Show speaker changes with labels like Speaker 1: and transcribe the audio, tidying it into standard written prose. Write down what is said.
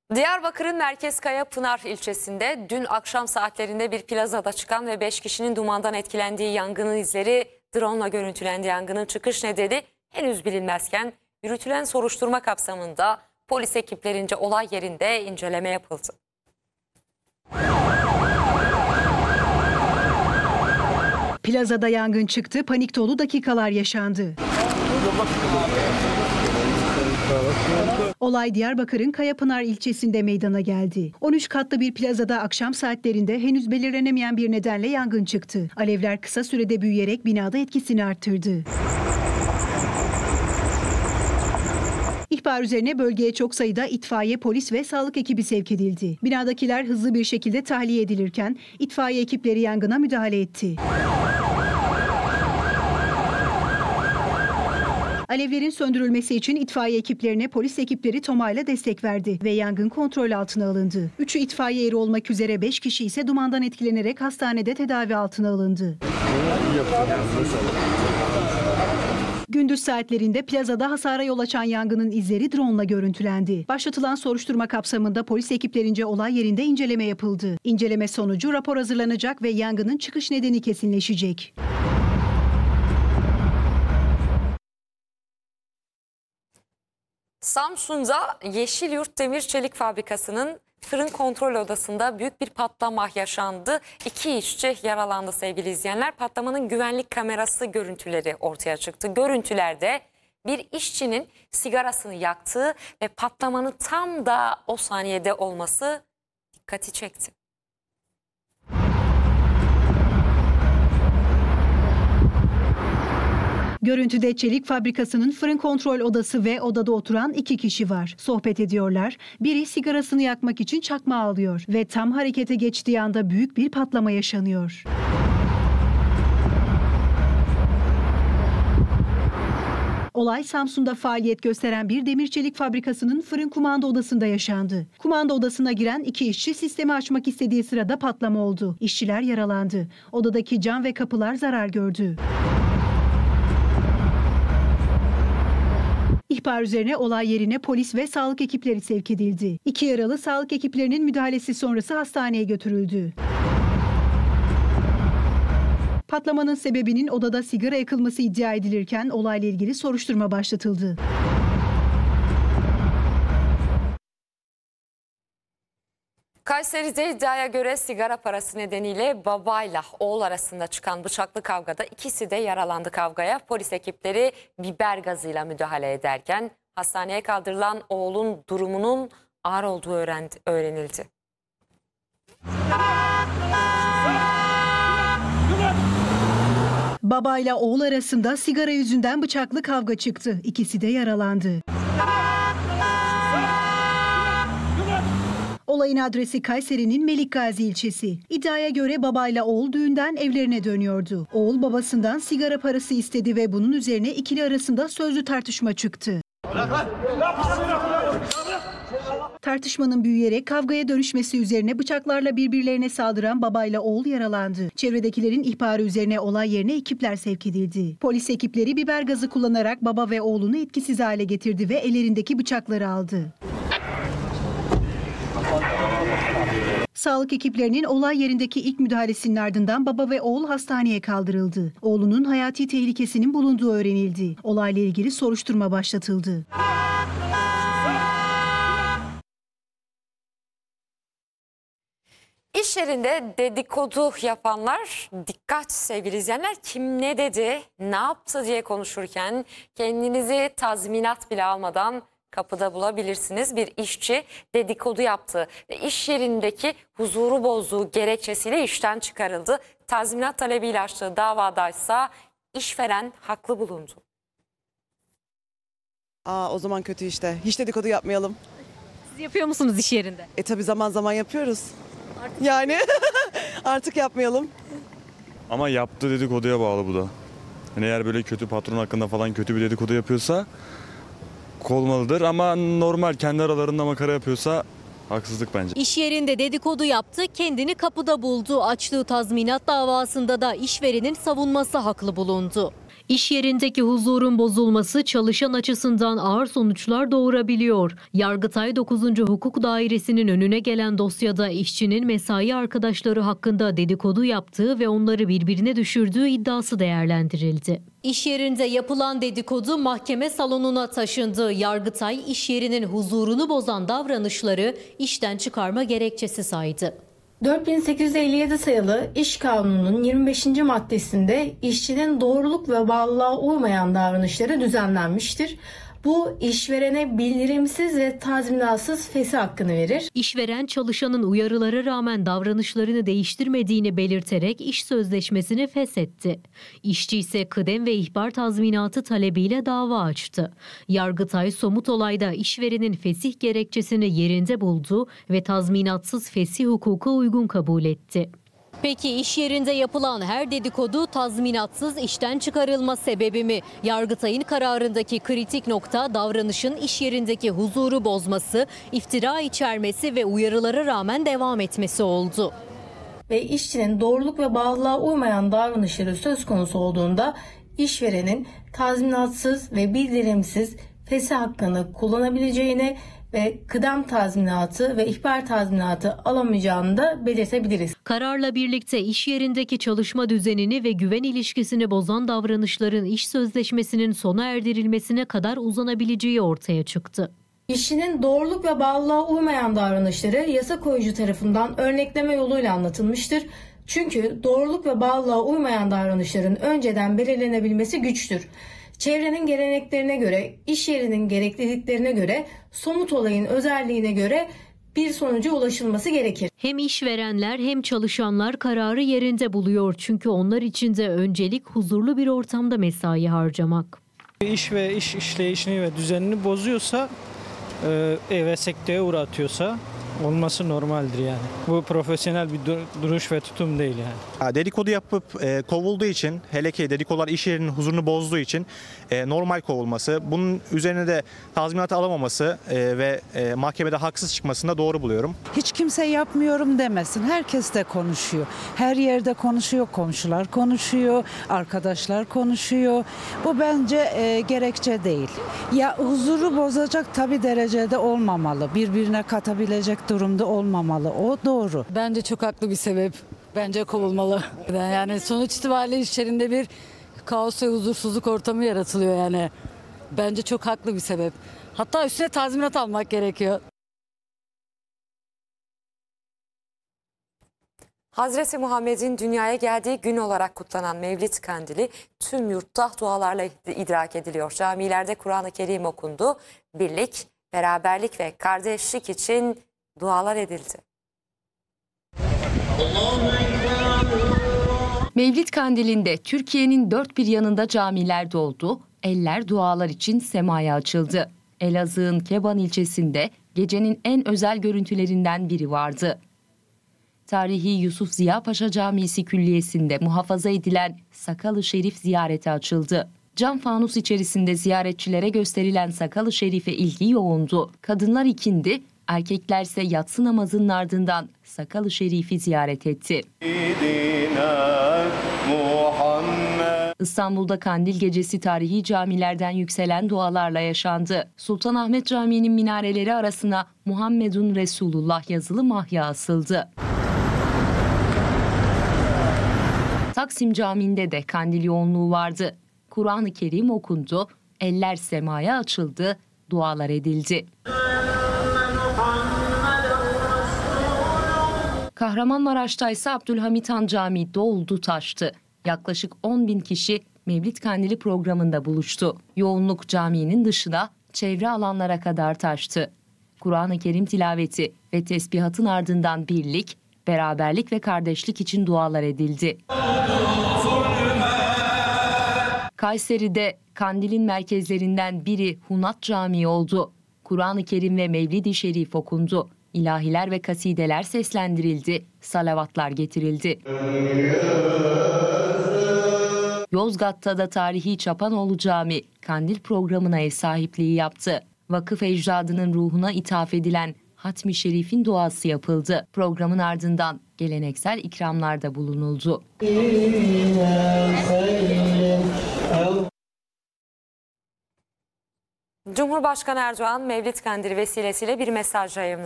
Speaker 1: Diyarbakır'ın Merkez Kayapınar ilçesinde dün akşam saatlerinde bir plazada çıkan ve 5 kişinin dumandan etkilendiği yangının izleri drone'la görüntülendi. Yangının çıkış nedeni henüz bilinmezken yürütülen soruşturma kapsamında polis ekiplerince olay yerinde inceleme yapıldı.
Speaker 2: Plazada yangın çıktı, panik dolu dakikalar yaşandı. Olay Diyarbakır'ın Kayapınar ilçesinde meydana geldi. 13 katlı bir plazada akşam saatlerinde henüz belirlenemeyen bir nedenle yangın çıktı. Alevler kısa sürede büyüyerek binada etkisini arttırdı. İhbar üzerine bölgeye çok sayıda itfaiye, polis ve sağlık ekibi sevk edildi. Binadakiler hızlı bir şekilde tahliye edilirken itfaiye ekipleri yangına müdahale etti. Alevlerin söndürülmesi için itfaiye ekiplerine polis ekipleri tomayla destek verdi ve yangın kontrol altına alındı. 3'ü itfaiye eri olmak üzere 5 kişi ise dumandan etkilenerek hastanede tedavi altına alındı. Gündüz saatlerinde plazada hasara yol açan yangının izleri drone'la görüntülendi. Başlatılan soruşturma kapsamında polis ekiplerince olay yerinde inceleme yapıldı. İnceleme sonucu rapor hazırlanacak ve yangının çıkış nedeni kesinleşecek.
Speaker 1: Samsun'da Yeşilyurt Demir Çelik Fabrikası'nın fırın kontrol odasında büyük bir patlama yaşandı. 2 işçi yaralandı sevgili izleyenler. Patlamanın güvenlik kamerası görüntüleri ortaya çıktı. Görüntülerde bir işçinin sigarasını yaktığı ve patlamanın tam da o saniyede olması dikkati çekti.
Speaker 2: Görüntüde çelik fabrikasının fırın kontrol odası ve odada oturan 2 kişi var. Sohbet ediyorlar. Biri sigarasını yakmak için çakmağı alıyor ve tam harekete geçtiği anda büyük bir patlama yaşanıyor. Olay Samsun'da faaliyet gösteren bir demir çelik fabrikasının fırın kumanda odasında yaşandı. Kumanda odasına giren 2 işçi sistemi açmak istediği sırada patlama oldu. İşçiler yaralandı. Odadaki cam ve kapılar zarar gördü. İhbar üzerine olay yerine polis ve sağlık ekipleri sevk edildi. 2 yaralı sağlık ekiplerinin müdahalesi sonrası hastaneye götürüldü. Patlamanın sebebinin odada sigara yakılması iddia edilirken olayla ilgili soruşturma başlatıldı.
Speaker 1: Kayseri'de iddiaya göre sigara parası nedeniyle babayla oğul arasında çıkan bıçaklı kavgada ikisi de yaralandı. Kavgaya polis ekipleri biber gazıyla müdahale ederken hastaneye kaldırılan oğlun durumunun ağır olduğu öğrenildi.
Speaker 2: Babayla oğul arasında sigara yüzünden bıçaklı kavga çıktı. İkisi de yaralandı. Olayın adresi Kayseri'nin Melikgazi ilçesi. İddiaya göre babayla oğul düğünden evlerine dönüyordu. Oğul babasından sigara parası istedi ve bunun üzerine ikili arasında sözlü tartışma çıktı. Tartışmanın büyüyerek kavgaya dönüşmesi üzerine bıçaklarla birbirlerine saldıran babayla oğul yaralandı. Çevredekilerin ihbarı üzerine olay yerine ekipler sevk edildi. Polis ekipleri biber gazı kullanarak baba ve oğlunu etkisiz hale getirdi ve ellerindeki bıçakları aldı. Sağlık ekiplerinin olay yerindeki ilk müdahalesinin ardından baba ve oğul hastaneye kaldırıldı. Oğlunun hayati tehlikesinin bulunduğu öğrenildi. Olayla ilgili soruşturma başlatıldı.
Speaker 1: İş yerinde dedikodu yapanlar dikkat sevgili izleyenler, kim ne dedi, ne yaptı diye konuşurken kendinizi tazminat bile almadan kapıda bulabilirsiniz. Bir işçi dedikodu yaptı ve iş yerindeki huzuru bozduğu gerekçesiyle işten çıkarıldı. Tazminat talebiyle açtığı davadaysa işveren haklı bulundu.
Speaker 3: O zaman kötü işte. Hiç dedikodu yapmayalım.
Speaker 4: Siz yapıyor musunuz iş yerinde?
Speaker 3: Tabii zaman zaman yapıyoruz. Yani artık yapmayalım.
Speaker 5: Ama yaptığı dedikoduya bağlı bu da. Yani eğer böyle kötü patron hakkında falan kötü bir dedikodu yapıyorsa olmalıdır ama normal kendi aralarında makara yapıyorsa haksızlık bence.
Speaker 4: İş yerinde dedikodu yaptı, kendini kapıda buldu. Açtığı tazminat davasında da işverenin savunması haklı bulundu. İş yerindeki huzurun bozulması çalışan açısından ağır sonuçlar doğurabiliyor. Yargıtay 9. Hukuk Dairesi'nin önüne gelen dosyada işçinin mesai arkadaşları hakkında dedikodu yaptığı ve onları birbirine düşürdüğü iddiası değerlendirildi. İş yerinde yapılan dedikodu mahkeme salonuna taşındı. Yargıtay iş yerinin huzurunu bozan davranışları işten çıkarma gerekçesi saydı.
Speaker 6: 4857 sayılı İş Kanunu'nun 25. maddesinde işçinin doğruluk ve bağlılığa uymayan davranışları düzenlenmiştir. Bu işverene bildirimsiz ve tazminatsız fesih hakkını verir.
Speaker 4: İşveren çalışanın uyarılara rağmen davranışlarını değiştirmediğini belirterek iş sözleşmesini feshetti. İşçi ise kıdem ve ihbar tazminatı talebiyle dava açtı. Yargıtay somut olayda işverenin fesih gerekçesini yerinde buldu ve tazminatsız fesih hukuka uygun kabul etti. Peki iş yerinde yapılan her dedikodu tazminatsız işten çıkarılma sebebi mi? Yargıtay'ın kararındaki kritik nokta davranışın iş yerindeki huzuru bozması, iftira içermesi ve uyarılara rağmen devam etmesi oldu.
Speaker 6: Ve işçinin doğruluk ve bağlılığa uymayan davranışları söz konusu olduğunda işverenin tazminatsız ve bildirimsiz fesih hakkını kullanabileceğini ve kıdem tazminatı ve ihbar tazminatı alamayacağını da belirtebiliriz.
Speaker 4: Kararla birlikte iş yerindeki çalışma düzenini ve güven ilişkisini bozan davranışların iş sözleşmesinin sona erdirilmesine kadar uzanabileceği ortaya çıktı.
Speaker 6: İşçinin doğruluk ve bağlılığa uymayan davranışları yasa koyucu tarafından örnekleme yoluyla anlatılmıştır. Çünkü doğruluk ve bağlılığa uymayan davranışların önceden belirlenebilmesi güçtür. Çevrenin geleneklerine göre, iş yerinin gerekliliklerine göre, somut olayın özelliğine göre bir sonuca ulaşılması gerekir.
Speaker 4: Hem işverenler hem çalışanlar kararı yerinde buluyor. Çünkü onlar için de öncelik huzurlu bir ortamda mesai harcamak.
Speaker 7: İş ve iş işleyişini ve düzenini bozuyorsa, eve sekteye uğratıyorsa olması normaldir yani. Bu profesyonel bir duruş ve tutum değil yani.
Speaker 8: Dedikodu yapıp kovulduğu için, hele ki dedikodular iş yerinin huzurunu bozduğu için normal kovulması, bunun üzerine de tazminat alamaması ve mahkemede haksız çıkmasını da doğru buluyorum.
Speaker 9: Hiç kimse yapmıyorum demesin. Herkes de konuşuyor. Her yerde konuşuyor. Komşular konuşuyor. Arkadaşlar konuşuyor. Bu bence gerekçe değil. Ya huzuru bozacak tabii derecede olmamalı. Birbirine katabilecek durumda olmamalı. O doğru.
Speaker 10: Bence çok haklı bir sebep. Bence kovulmalı. Yani sonuç itibariyle iş yerinde bir kaos ve huzursuzluk ortamı yaratılıyor yani. Bence çok haklı bir sebep. Hatta üstüne tazminat almak gerekiyor.
Speaker 1: Hazreti Muhammed'in dünyaya geldiği gün olarak kutlanan Mevlid Kandili tüm yurtta dualarla idrak ediliyor. Camilerde Kur'an-ı Kerim okundu. Birlik, beraberlik ve kardeşlik için dualar edildi.
Speaker 11: Mevlid Kandili'nde Türkiye'nin dört bir yanında camiler doldu, eller dualar için semaya açıldı. Elazığ'ın Keban ilçesinde gecenin en özel görüntülerinden biri vardı. Tarihi Yusuf Ziya Paşa Camisi Külliyesi'nde muhafaza edilen Sakalı Şerif ziyarete açıldı. Cam fanus içerisinde ziyaretçilere gösterilen Sakalı Şerif'e ilgi yoğundu. Kadınlar ikindi, erkeklerse yatsı namazının ardından Sakalı Şerif'i ziyaret etti. İstanbul'da Kandil Gecesi tarihi camilerden yükselen dualarla yaşandı. Sultanahmet Camii'nin minareleri arasına Muhammedun Resulullah yazılı mahya asıldı. Taksim Camii'nde de kandil yoğunluğu vardı. Kur'an-ı Kerim okundu, eller semaya açıldı, dualar edildi. Kahramanmaraş'ta ise Abdülhamit Han Camii doldu taştı. Yaklaşık 10.000 kişi Mevlid Kandili programında buluştu. Yoğunluk caminin dışına, çevre alanlara kadar taştı. Kur'an-ı Kerim tilaveti ve tesbihatın ardından birlik, beraberlik ve kardeşlik için dualar edildi. Kayseri'de Kandil'in merkezlerinden biri Hunat Camii oldu. Kur'an-ı Kerim ve Mevlid-i Şerif okundu. İlahiler ve kasideler seslendirildi, salavatlar getirildi. Yozgat'ta da tarihi Çapanoğlu Camii Kandil programına ev sahipliği yaptı. Vakıf ecdadının ruhuna ithaf edilen Hatmi Şerif'in duası yapıldı. Programın ardından geleneksel ikramlarda bulunuldu.
Speaker 1: Cumhurbaşkanı Erdoğan Mevlid Kandili vesilesiyle bir mesaj yayımladı.